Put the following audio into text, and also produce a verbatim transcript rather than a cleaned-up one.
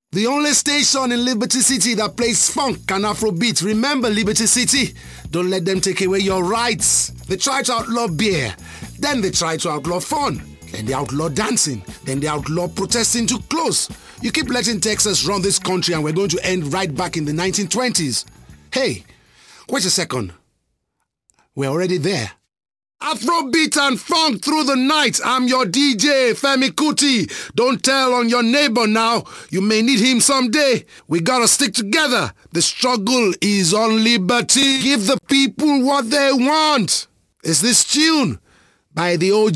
The only station in Liberty City that plays funk and Afrobeat. Remember Liberty City? Don't let them take away your rights. They try to outlaw beer, then they try to outlaw fun, then they outlaw dancing, then they outlaw protesting too close. You keep letting Texas run this country and we're going to end right back in the nineteen twenties. Hey, wait a second. We're already there. Afrobeat and funk through the night. I'm your D J, Femi Kuti. Don't tell on your neighbor now. You may need him someday. We gotta stick together. The struggle is on liberty. Give the people what they want. It's this tune by the O G.